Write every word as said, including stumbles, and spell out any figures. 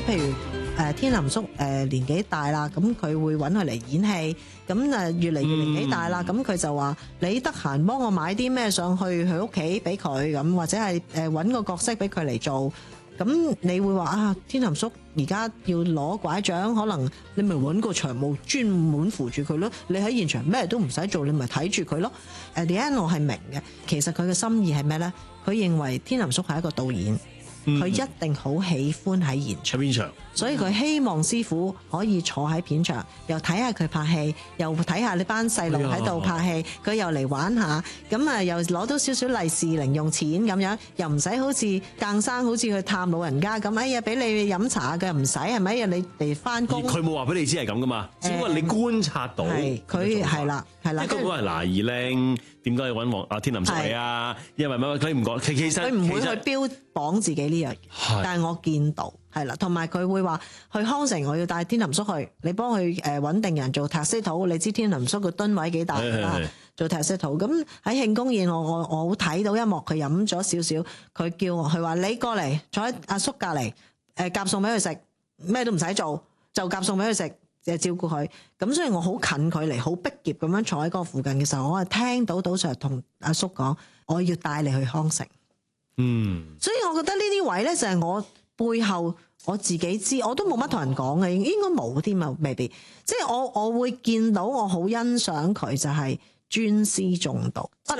譬如誒天林叔誒年紀大啦，咁佢會揾佢嚟演戲，咁誒越嚟越年紀大啦，咁佢、嗯、就話你得閒幫我買啲咩上去佢屋企俾佢咁，或者係誒揾個角色俾佢嚟做。咁你會話啊，天林叔而家要攞拐杖，可能你咪揾個場務專門扶住佢咯。你喺現場咩都唔使做，你咪睇住佢咯。誒，點解我係明嘅？其實佢嘅心意係咩呢？佢認為天林叔係一個導演。佢一定好喜歡喺現場， 喺邊場， 所以佢希望師傅可以坐喺片場，又睇下佢拍戲，又睇下呢班細路喺度拍戲，佢、哎、又嚟玩下，咁啊又攞到少少利是零用錢咁樣，又唔使好似更生好似去探老人家咁，哎呀俾你飲茶嘅唔使係咪？呀你哋翻工， 佢冇話俾你知係咁噶嘛，只不過你觀察到， 佢係啦係啦， 即係嗰個係嗱二靚，點解要揾黃阿天林叔嚟啊？因為乜佢唔講，其實佢唔會去標榜自己呢樣嘢，但係我見到係啦，同埋佢會話去康城，我要帶天林叔去，你幫佢誒揾定人做 taxi， 你知天林叔個噸位幾大啦，做 taxi。咁喺慶功宴，我我我好睇到一幕，佢飲咗少少，佢叫我，佢話你過嚟坐喺阿叔隔離，誒夾餸俾佢食，咩都唔使做，就夾餸俾佢食，就照顧佢。咁所以我好近距離，好逼夾咁樣坐喺嗰個附近嘅時候，我係聽到賭 Sir 同阿叔講，我要帶你去康城。 嗯， 所以我覺得呢啲位咧就係我背後我自己知，我都冇乜同人講嘅，應該冇添啊，未必。即係我我會見到我好欣賞佢就係尊師重道。